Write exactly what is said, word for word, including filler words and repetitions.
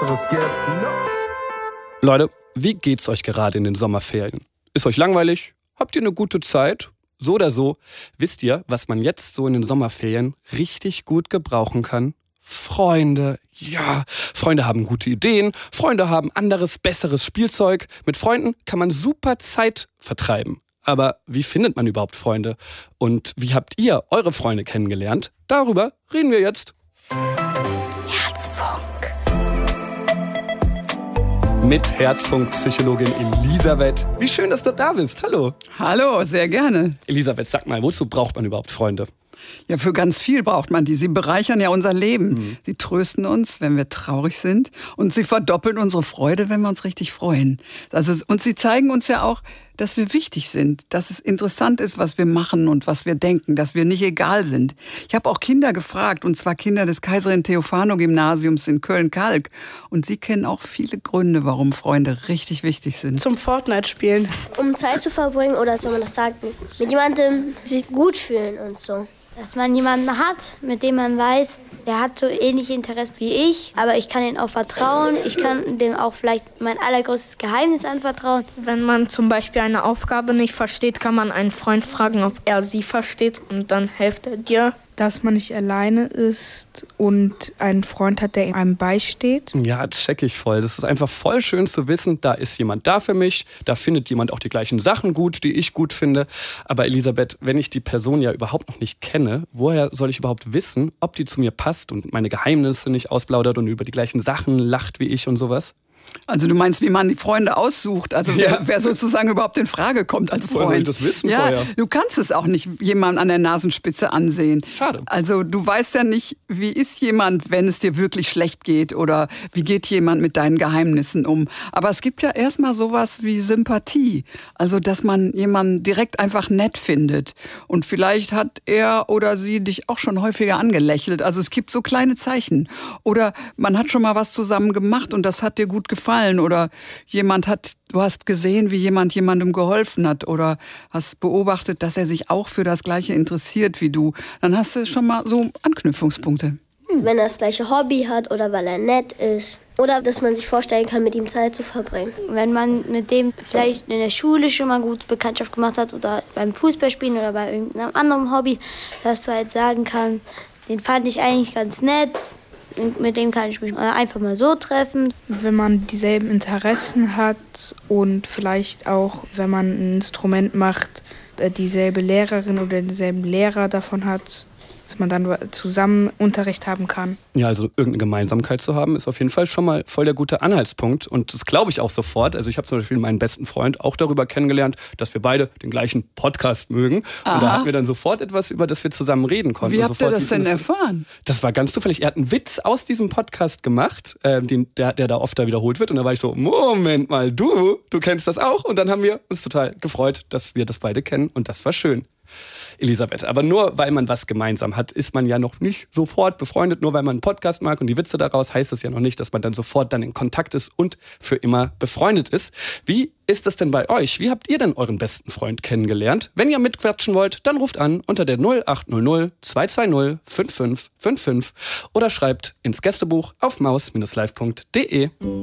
Besseres gibt. No. Leute, wie geht's euch gerade in den Sommerferien? Ist euch langweilig? Habt ihr eine gute Zeit? So oder so, wisst ihr, was man jetzt so in den Sommerferien richtig gut gebrauchen kann? Freunde, ja, Freunde haben gute Ideen, Freunde haben anderes, besseres Spielzeug. Mit Freunden kann man super Zeit vertreiben. Aber wie findet man überhaupt Freunde? Und wie habt ihr eure Freunde kennengelernt? Darüber reden wir jetzt. Herzfunk. Mit Herzfunk-Psychologin Elisabeth. Wie schön, dass du da bist. Hallo. Hallo, sehr gerne. Elisabeth, sag mal, wozu braucht man überhaupt Freunde? Ja, für ganz viel braucht man die. Sie bereichern ja unser Leben. Mhm. Sie trösten uns, wenn wir traurig sind. Und sie verdoppeln unsere Freude, wenn wir uns richtig freuen. Also, und sie zeigen uns ja auch, dass wir wichtig sind. Dass es interessant ist, was wir machen und was wir denken. Dass wir nicht egal sind. Ich habe auch Kinder gefragt. Und zwar Kinder des Kaiserin-Theophano-Gymnasiums in Köln-Kalk. Und sie kennen auch viele Gründe, warum Freunde richtig wichtig sind. Zum Fortnite spielen. Um Zeit zu verbringen oder soll man das sagen, mit jemandem sich gut fühlen und so. Dass man jemanden hat, mit dem man weiß, der hat so ähnliche Interessen wie ich, aber ich kann ihm auch vertrauen. Ich kann dem auch vielleicht mein allergrößtes Geheimnis anvertrauen. Wenn man zum Beispiel eine Aufgabe nicht versteht, kann man einen Freund fragen, ob er sie versteht und dann hilft er dir. Dass man nicht alleine ist und einen Freund hat, der einem beisteht. Ja, check ich voll. Das ist einfach voll schön zu wissen, da ist jemand da für mich, da findet jemand auch die gleichen Sachen gut, die ich gut finde. Aber Elisabeth, wenn ich die Person ja überhaupt noch nicht kenne, woher soll ich überhaupt wissen, ob die zu mir passt und meine Geheimnisse nicht ausplaudert und über die gleichen Sachen lacht wie ich und sowas? Also du meinst, wie man die Freunde aussucht, also Ja. wer, wer sozusagen überhaupt in Frage kommt als Woher Freund. soll ich das wissen ja, vorher? Du kannst es auch nicht jemandem an der Nasenspitze ansehen. Schade. Also du weißt ja nicht, wie ist jemand, wenn es dir wirklich schlecht geht oder wie geht jemand mit deinen Geheimnissen um. Aber es gibt ja erstmal sowas wie Sympathie, also dass man jemanden direkt einfach nett findet. Und vielleicht hat er oder sie dich auch schon häufiger angelächelt. Also es gibt so kleine Zeichen. Oder man hat schon mal was zusammen gemacht und das hat dir gut gefallen. Oder jemand hat, du hast gesehen, wie jemand jemandem geholfen hat oder hast beobachtet, dass er sich auch für das Gleiche interessiert wie du. Dann hast du schon mal so Anknüpfungspunkte. Wenn er das gleiche Hobby hat oder weil er nett ist. Oder dass man sich vorstellen kann, mit ihm Zeit zu verbringen. Wenn man mit dem vielleicht in der Schule schon mal gut Bekanntschaft gemacht hat oder beim Fußballspielen oder bei irgendeinem anderen Hobby, dass du halt sagen kannst, den fand ich eigentlich ganz nett. Mit dem kann ich mich einfach mal so treffen. Wenn man dieselben Interessen hat und vielleicht auch, wenn man ein Instrument macht, dieselbe Lehrerin oder denselben Lehrer davon hat, dass man dann zusammen Unterricht haben kann. Ja, also irgendeine Gemeinsamkeit zu haben, ist auf jeden Fall schon mal voll der gute Anhaltspunkt. Und das glaube ich auch sofort. Also ich habe zum Beispiel meinen besten Freund auch darüber kennengelernt, dass wir beide den gleichen Podcast mögen. Aha. Und da hatten wir dann sofort etwas, über das wir zusammen reden konnten. Wie habt ihr sofort das denn diesen- erfahren? Das war ganz zufällig. Er hat einen Witz aus diesem Podcast gemacht, äh, den, der, der da oft da wiederholt wird. Und da war ich so, Moment mal, du, du kennst das auch? Und dann haben wir uns total gefreut, dass wir das beide kennen. Und das war schön. Elisabeth, aber nur weil man was gemeinsam hat, ist man ja noch nicht sofort befreundet. Nur weil man einen Podcast mag und die Witze daraus, heißt das ja noch nicht, dass man dann sofort dann in Kontakt ist und für immer befreundet ist. Wie ist das denn bei euch? Wie habt ihr denn euren besten Freund kennengelernt? Wenn ihr mitquatschen wollt, dann ruft an unter der null acht null null zwei zwei null fünf fünf fünf fünf oder schreibt ins Gästebuch auf maus Bindestrich live Punkt de.